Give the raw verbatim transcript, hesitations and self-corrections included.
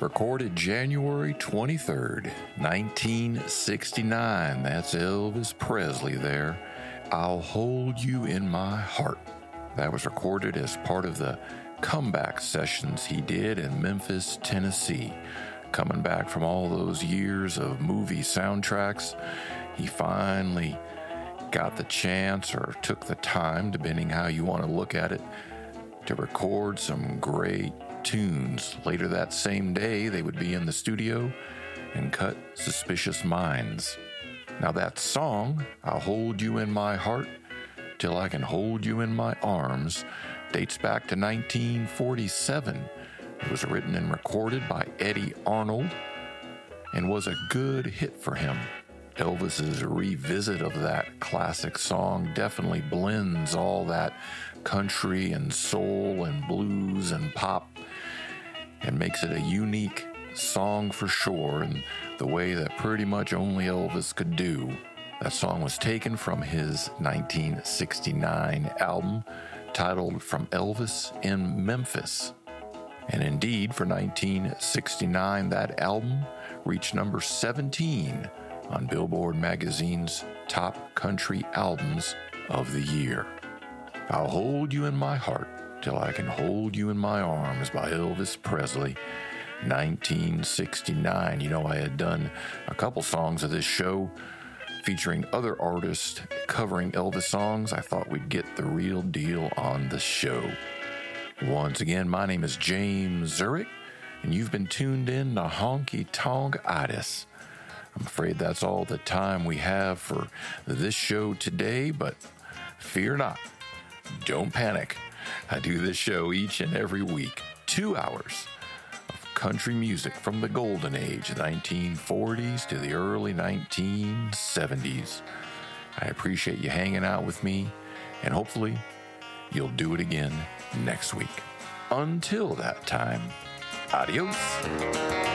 Recorded January twenty-third, nineteen sixty-nine. That's Elvis Presley there. I'll Hold You in My Heart. That was recorded as part of the comeback sessions he did in Memphis, Tennessee. Coming back from all those years of movie soundtracks, he finally got the chance, or took the time, depending how you want to look at it, to record some great tunes. Later that same day, they would be in the studio and cut Suspicious Minds. Now that song, I'll Hold You in My Heart Till I Can Hold You in My Arms, dates back to nineteen forty-seven. It was written and recorded by Eddie Arnold and was a good hit for him. Elvis's revisit of that classic song definitely blends all that country and soul and blues and pop and makes it a unique song for sure, in the way that pretty much only Elvis could do. That song was taken from his nineteen sixty-nine album titled From Elvis in Memphis. And indeed, for nineteen sixty-nine, that album reached number seventeen on Billboard magazine's top country albums of the year. I'll Hold You in My Heart Till I Can Hold You in My Arms by Elvis Presley, nineteen sixty-nine. You know, I had done a couple songs of this show featuring other artists covering Elvis songs. I thought we'd get the real deal on the show. Once again, my name is James Zurich, and you've been tuned in to Honky Tonk Itis. I'm afraid that's all the time we have for this show today, but fear not. Don't panic. I do this show each and every week. Two hours of country music from the golden age, the nineteen forties to the early nineteen seventies. I appreciate you hanging out with me, and hopefully you'll do it again next week. Until that time, adios.